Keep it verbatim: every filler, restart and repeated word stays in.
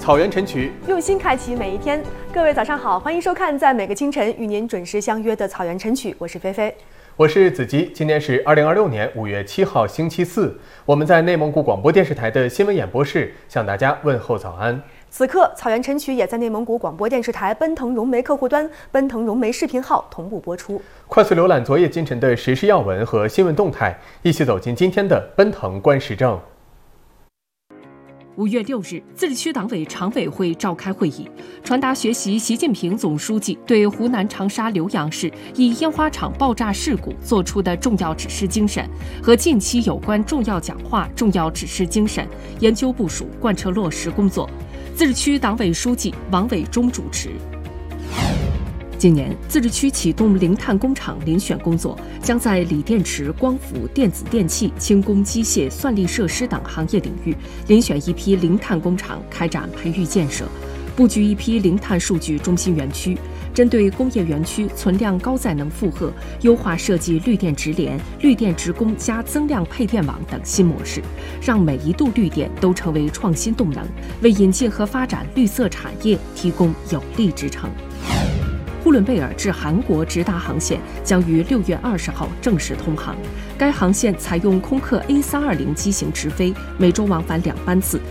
草原晨曲， 用心开启每一天。各位早上好，欢迎收看在每个清晨与您准时相约的草原晨曲，我是菲菲， 我是子吉。今天是二零二六年五月七号，星期四。我们在内蒙古广播电视台的新闻演播室向大家问候早安。 此刻，草原晨曲也在内蒙古广播电视台奔腾融媒客户端、奔腾融媒视频号同步播出。 快速浏览昨夜今晨的时事要闻和新闻动态，一起走进今天的奔腾观时政。 五月六日，自治区党委常委会召开会议，传达学习习近平总书记对湖南长沙浏阳市一烟花厂爆炸事故作出的重要指示精神和近期有关重要讲话、重要指示精神研究部署、贯彻落实工作，自治区党委书记王伟忠主持。今年，自治区启动零碳工厂遴选工作，将在锂电池、光伏、电子电器、轻工机械、算力设施等行业领域遴选一批零碳工厂，开展培育建设，布局一批零碳数据中心园区，针对工业园区存量高载能负荷，优化设计绿电直联、绿电直供加增量配电网等新模式，让每一度绿电都成为创新动能，为引进和发展绿色产业提供有力支撑。呼伦贝尔至韩国直达航线将于六月二十号正式通航。该航线采用空客 A 三二零机型直飞，每周往返两班次，